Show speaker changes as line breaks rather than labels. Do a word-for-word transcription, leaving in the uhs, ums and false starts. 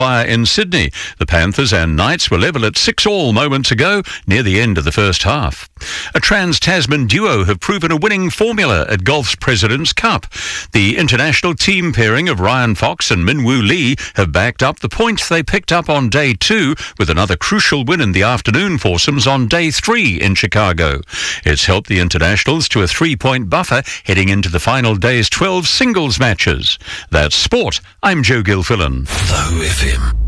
in Sydney. The Panthers and Knights were level at six all moments ago, near the end of the first half. A trans-Tasman duo have proven a winning formula at golf's President's Cup. The international team pairing of Ryan Fox and Minwoo Lee have backed up the point they picked up on day two with another crucial win in the afternoon foursomes on day three in Chicago. It's helped the internationals to a three-point buffer heading into the final day's twelve singles matches. That's sport. I'm Joe Gilfillan.
The Who F M.